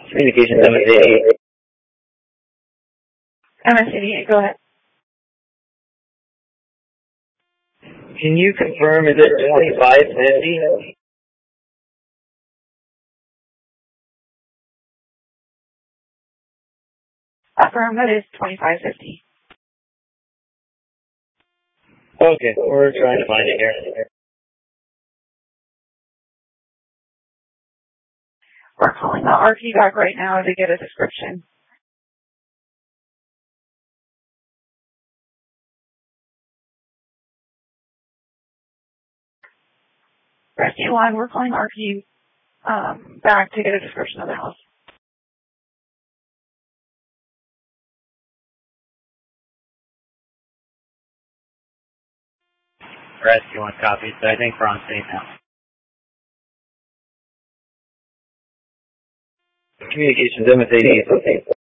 Communications MS-88. MS-88, go ahead. Can you confirm, is it 2550? Affirm, that is 2550. Okay, we're trying to find it here. We're calling the RP back right now to get a description. Rescue line, we're calling RP back to get a description of the house. Rescue 1 copies, but I think we're on scene now. Communications MS-88.